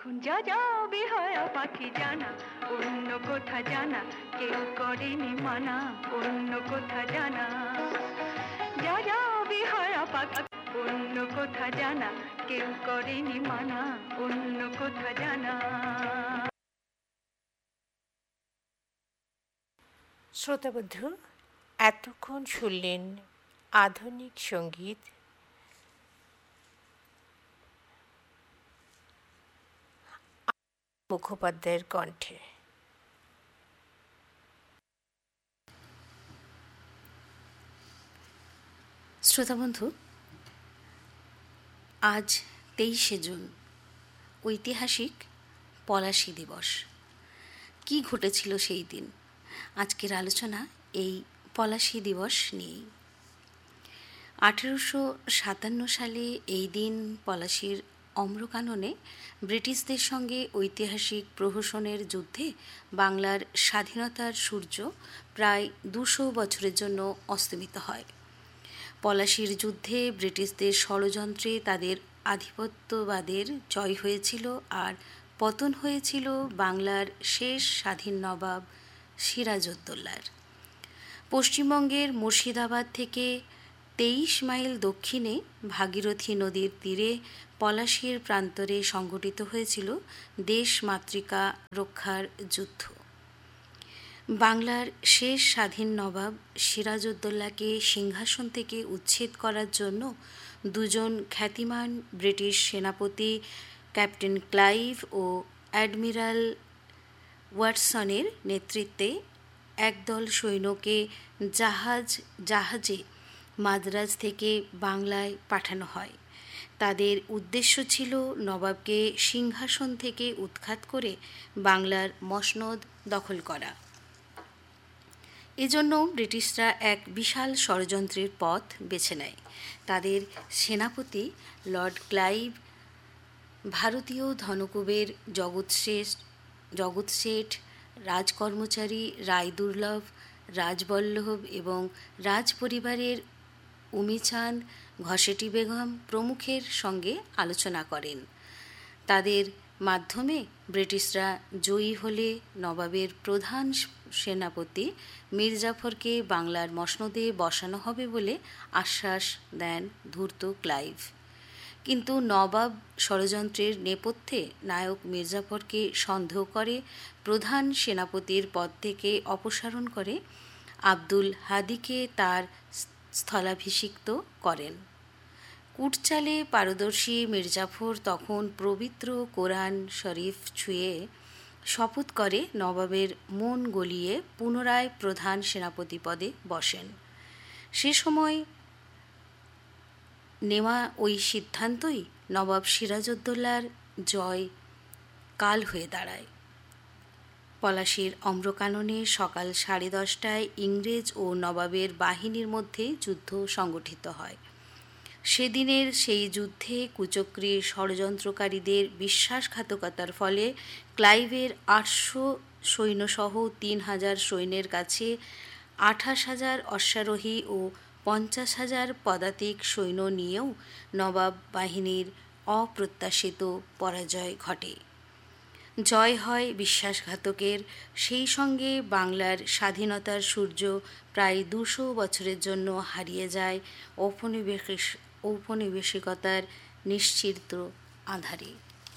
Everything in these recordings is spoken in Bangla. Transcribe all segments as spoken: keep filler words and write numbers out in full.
এখন যা যা বেহায়া পাখি জানা, অন্য কোথা জানা কেউ করেনি মানা, অন্য কোথা জানা। যা যা বেহায়া পাখি অন্য কোথা জানা, কেউ করেনি মানা, অন্য কোথা জানা। শ্রোতাবন্ধু, এতক্ষণ শুনলেন আধুনিক সঙ্গীত মুখোপাধ্যায়ের কণ্ঠে। শ্রোতাবন্ধু, আজ তেইশে জুন, ঐতিহাসিক পলাশী দিবস। কি ঘটেছিল সেই দিন? আজকের আলোচনা এই পলাশী দিবস নিয়েই। আঠেরোশো সাতান্ন সালে এই দিন পলাশীর অম্রকাননে ব্রিটিশদের সঙ্গে ঐতিহাসিক প্রহসনের যুদ্ধে বাংলার স্বাধীনতার সূর্য প্রায় দুশো বছরের জন্য অস্তমিত হয়। পলাশীর যুদ্ধে ব্রিটিশদের ষড়যন্ত্রে তাদের আধিপত্যবাদের জয় হয়েছিল, আর পতন হয়েছিল বাংলার শেষ স্বাধীন নবাব সিরাজউদ্দৌলার। পশ্চিমবঙ্গের মুর্শিদাবাদ থেকে তেইশ মাইল দক্ষিণে ভাগীরথী নদীর তীরে পলাশীর প্রান্তরে সংঘটিত হয়েছিল দেশমাতৃকা রক্ষার যুদ্ধ। বাংলার শেষ স্বাধীন নবাব সিরাজউদ্দৌলাকে সিংহাসন থেকে উচ্ছেদ করার জন্য দুজন খ্যাতিমান ব্রিটিশ সেনাপতি ক্যাপ্টেন ক্লাইভ ও অ্যাডমিরাল ওয়াটসনের নেতৃত্বে একদল সৈন্যকে জাহাজ জাহাজে মাদ্রাজ থেকে বাংলায় পাঠানো হয়। তাদের উদ্দেশ্য ছিল নবাবকে সিংহাসন থেকে উৎখাত করে বাংলার মসনদ দখল করা। এজন্য ব্রিটিশরা এক বিশাল ষড়যন্ত্রের পথ বেছে নেয়। তাদের সেনাপতি লর্ড ক্লাইভ ভারতীয় ধনকুবের জগৎশেঠ জগৎশেঠ রাজকর্মচারী রায়দুর্লভ, রাজবল্লভ এবং রাজপরিবারের উমিচাঁদ, ঘসেটি বেগম প্রমুখের সঙ্গে আলোচনা করেন। তাদের মাধ্যমে ব্রিটিশরা জয়ী হলে নবাবের প্রধান সেনাপতি মীর জাফরকে বাংলার মসনদে বসানো হবে বলে আশ্বাস দেন ধূর্ত ক্লাইভ। কিন্তু নবাব ষড়যন্ত্রের নেপথ্যে নায়ক মীর জাফরকে সন্দেহ করে প্রধান সেনাপতির পদ থেকে অপসারণ করে আব্দুল হাদিকে তার স্থলাভিষিক্ত করেন। কুটচালে পারদর্শী মীর জাফর তখন পবিত্র কোরআন শরীফ ছুঁয়ে শপথ করে নবাবের মন গলিয়ে পুনরায় প্রধান সেনাপতি পদে বসেন। সে সময় নেওয়া ওই সিদ্ধান্তই নবাব সিরাজউদ্দৌলার জয় কাল হয়ে দাঁড়ায়। পলাশীর অম্রকাননে সকাল সাড়ে দশটায় ইংরেজ ও নবাবের বাহিনীর মধ্যে যুদ্ধ সংগঠিত হয়। সেদিনের সেই যুদ্ধে কুচক্রী ষড়যন্ত্রকারীদের বিশ্বাসঘাতকতার ফলে ক্লাইভের আটশো সৈন্যসহ তিন হাজার সৈন্যের কাছে আঠাশ হাজার অশ্বারোহী ও পঞ্চাশ হাজার পদাতিক সৈন্য নিয়েও নবাব বাহিনীর অপ্রত্যাশিত পরাজয় ঘটে। জয় হয় বিশ্বাসঘাতকের, সেই সঙ্গে বাংলার স্বাধীনতার সূর্য প্রায় দুশো বছরের জন্য হারিয়ে যায় ঔপনিবেশ ঔপনিবেশিকতার নিশ্চিত আঁধারে।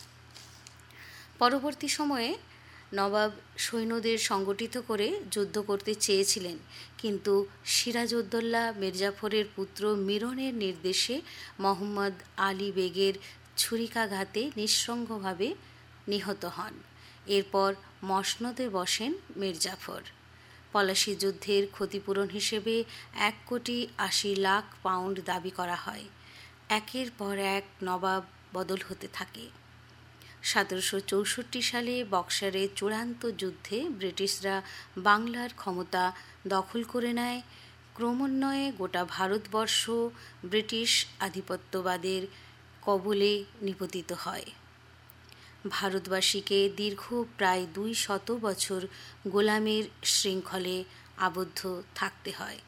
পরবর্তী সময়ে নবাব সৈন্যদের সংগঠিত করে যুদ্ধ করতে চেয়েছিলেন, কিন্তু সিরাজউদ্দৌলা মির্জাফরের পুত্র মিরনের নির্দেশে মোহাম্মদ আলী বেগের ছুরিকাঘাতে নিঃসঙ্গভাবে নিহত হন। এরপর মসনদে বসেন মির্জাফর। পলাশী যুদ্ধের ক্ষতিপূরণ হিসেবে এক কোটি আশি লাখ পাউন্ড দাবি করা হয়। একের পর এক নবাব বদল হতে থাকে। সতেরোশো চৌষট্টি সালে বক্সারে চূড়ান্ত যুদ্ধে ব্রিটিশরা বাংলার ক্ষমতা দখল করে নেয়। ক্রমান্বয়ে গোটা ভারতবর্ষ ব্রিটিশ আধিপত্যবাদের কবলে নিপতিত হয়। ভারতবাসীকে দীর্ঘ প্রায় দুই শত বছর গোলামির শৃঙ্খলে আবদ্ধ থাকতে হয়।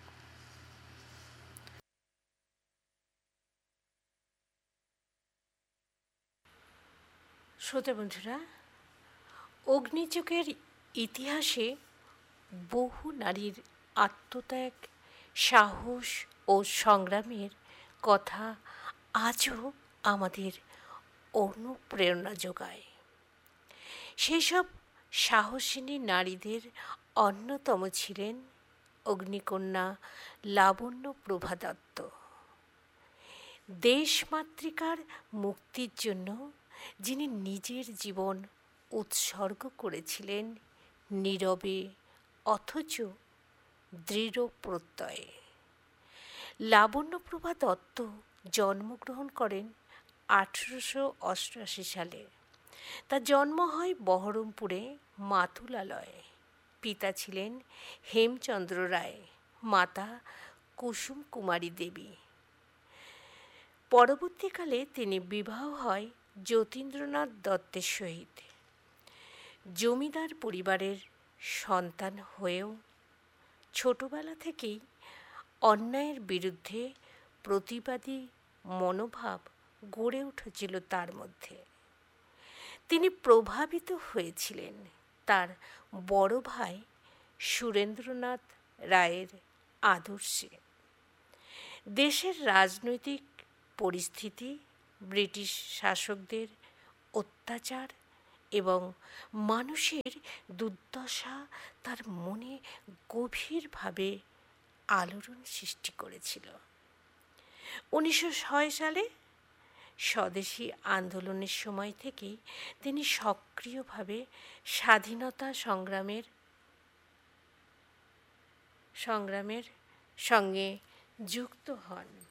শ্রোতা বন্ধুরা, অগ্নিযুগের ইতিহাসে বহু নারীর আত্মত্যাগ, সাহস ও সংগ্রামের কথা আজও আমাদের অনুপ্রেরণা যোগায়। সেসব সাহসিনী নারীদের অন্যতম ছিলেন অগ্নিকন্যা লাবণ্যপ্রভা দত্ত। দেশমাতৃকার মুক্তির জন্য যিনি নিজের জীবন উৎসর্গ করেছিলেন নীরবে অথচ দৃঢ় প্রত্যয়ে। লাবণ্যপ্রভা দত্ত জন্মগ্রহণ করেন আঠেরোশো অষ্টআশি সালে। তার জন্ম হয় বহরমপুরে মাতুলালয়ে। পিতা ছিলেন হেমচন্দ্র রায়, মাতা কুসুম কুমারী দেবী। পরবর্তীকালে তিনি বিবাহ হয় যতীন্দ্রনাথ দত্তের সহিত। জমিদার পরিবারের সন্তান হয়েও ছোটবেলা থেকেই অন্যায়ের বিরুদ্ধে প্রতিবাদী মনোভাব গড়ে উঠেছিল তার মধ্যে। তিনি প্রভাবিত হয়েছিলেন তার বড় ভাই সুরেন্দ্রনাথ রায়ের আদর্শে। দেশের রাজনৈতিক পরিস্থিতি, ব্রিটিশ শাসকদের অত্যাচার এবং মানুষের দুর্দশা তার মনে গভীরভাবে আলোড়ন সৃষ্টি করেছিল। উনিশশো ছয় সালে স্বদেশী আন্দোলনের সময় থেকেই তিনি সক্রিয়ভাবে স্বাধীনতা সংগ্রামের সংগ্রামের সঙ্গে যুক্ত হন।